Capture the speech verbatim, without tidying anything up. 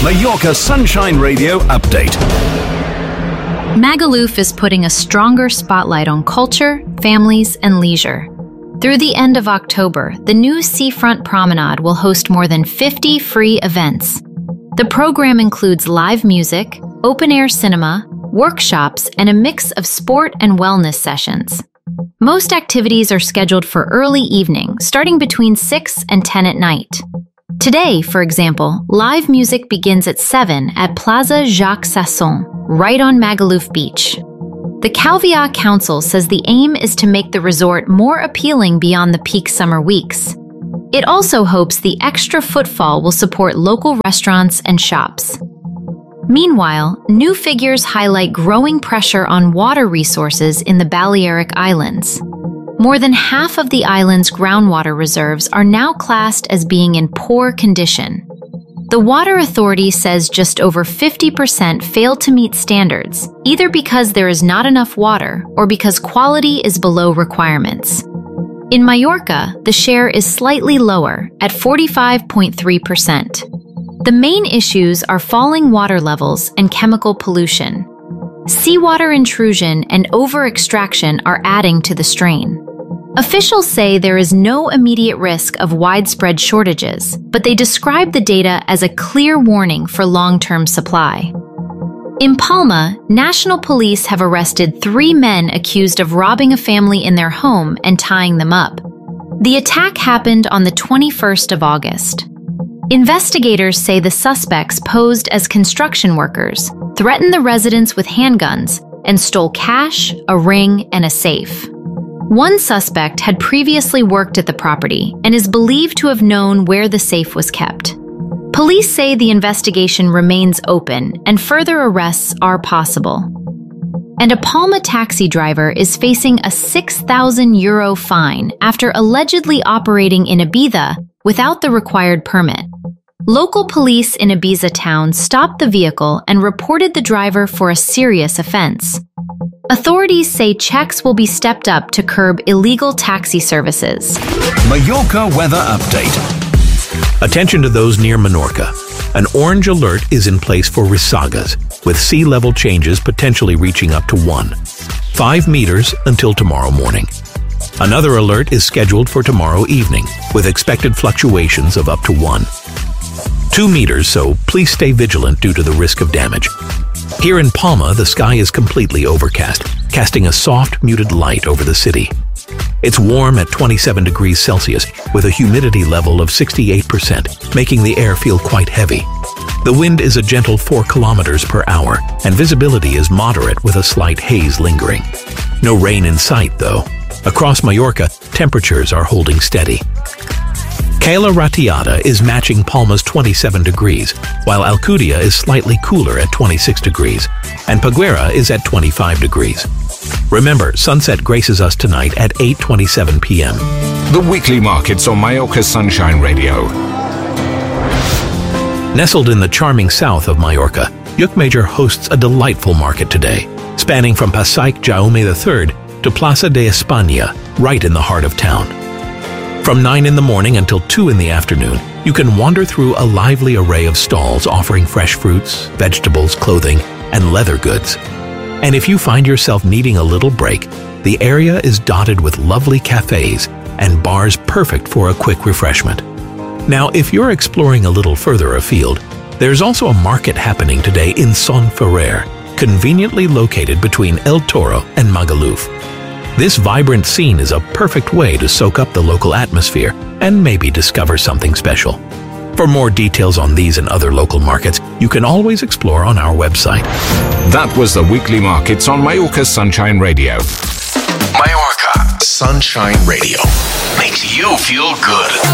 Mallorca Sunshine Radio update. Magaluf is putting a stronger spotlight on culture, families, and leisure. Through the end of October, the new Seafront Promenade will host more than fifty free events. The program includes live music, open-air cinema, workshops, and a mix of sport and wellness sessions. Most activities are scheduled for early evening, starting between six and ten at night. Today, for example, live music begins at seven at Plaza Jacques Sasson, right on Magaluf Beach. The Calvià Council says the aim is to make the resort more appealing beyond the peak summer weeks. It also hopes the extra footfall will support local restaurants and shops. Meanwhile, new figures highlight growing pressure on water resources in the Balearic Islands. More than half of the island's groundwater reserves are now classed as being in poor condition. The Water Authority says just over fifty percent fail to meet standards, either because there is not enough water or because quality is below requirements. In Mallorca, the share is slightly lower, at forty-five point three percent. The main issues are falling water levels and chemical pollution. Seawater intrusion and over-extraction are adding to the strain. Officials say there is no immediate risk of widespread shortages, but they describe the data as a clear warning for long-term supply. In Palma, national police have arrested three men accused of robbing a family in their home and tying them up. The attack happened on the twenty-first of August. Investigators say the suspects posed as construction workers, threatened the residents with handguns, and stole cash, a ring, and a safe. One suspect had previously worked at the property and is believed to have known where the safe was kept. Police say the investigation remains open and further arrests are possible. And a Palma taxi driver is facing a six thousand euro fine after allegedly operating in Ibiza without the required permit. Local police in Ibiza town stopped the vehicle and reported the driver for a serious offense. Authorities say checks will be stepped up to curb illegal taxi services. Mallorca weather update. Attention to those near Menorca. An orange alert is in place for risagas, with sea level changes potentially reaching up to one, five meters until tomorrow morning. Another alert is scheduled for tomorrow evening, with expected fluctuations of up to one, two meters, so please stay vigilant due to the risk of damage. Here in Palma, the sky is completely overcast, casting a soft, muted light over the city. It's warm at twenty-seven degrees Celsius, with a humidity level of sixty-eight percent, making the air feel quite heavy. The wind is a gentle four kilometers per hour, and visibility is moderate with a slight haze lingering. No rain in sight, though. Across Mallorca, temperatures are holding steady. Cala Ratiada is matching Palma's twenty-seven degrees, while Alcudia is slightly cooler at twenty-six degrees, and Peguera is at twenty-five degrees. Remember, sunset graces us tonight at eight twenty-seven p m The weekly markets on Mallorca Sunshine Radio. Nestled in the charming south of Mallorca, Llucmajor hosts a delightful market today, spanning from Passeig Jaume the third to Plaça de España, right in the heart of town. From nine in the morning until two in the afternoon, you can wander through a lively array of stalls offering fresh fruits, vegetables, clothing, and leather goods. And if you find yourself needing a little break, the area is dotted with lovely cafes and bars perfect for a quick refreshment. Now, if you're exploring a little further afield, there's also a market happening today in Son Ferrer, conveniently located between El Toro and Magaluf. This vibrant scene is a perfect way to soak up the local atmosphere and maybe discover something special. For more details on these and other local markets, you can always explore on our website. That was the weekly markets on Mallorca Sunshine Radio. Mallorca Sunshine Radio makes you feel good.